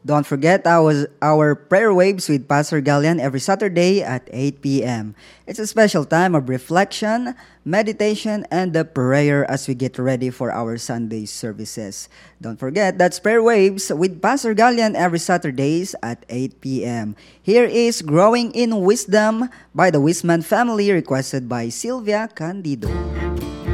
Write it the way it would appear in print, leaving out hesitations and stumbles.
Don't forget our prayer waves with Pastor Galian every Saturday at 8 p.m. It's a special time of reflection, meditation, and the prayer as we get ready for our Sunday services. Don't forget that's prayer waves with Pastor Galian every Saturdays at 8 p.m. Here is Growing in Wisdom by the Wisman family requested by Sylvia Candido.